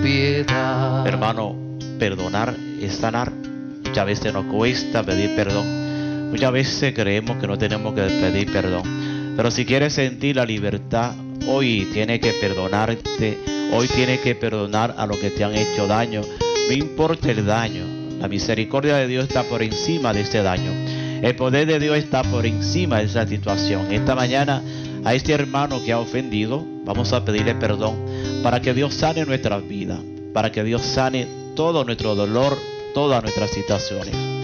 piedad. Hermano, perdonar es sanar. Muchas veces nos cuesta pedir perdón. Muchas veces creemos que no tenemos que pedir perdón. Pero si quieres sentir la libertad, hoy tienes que perdonarte. Hoy tienes que perdonar a los que te han hecho daño. No importa el daño. La misericordia de Dios está por encima de ese daño. El poder de Dios está por encima de esa situación. Esta mañana a este hermano que ha ofendido, vamos a pedirle perdón para que Dios sane nuestras vidas, para que Dios sane todo nuestro dolor, todas nuestras situaciones.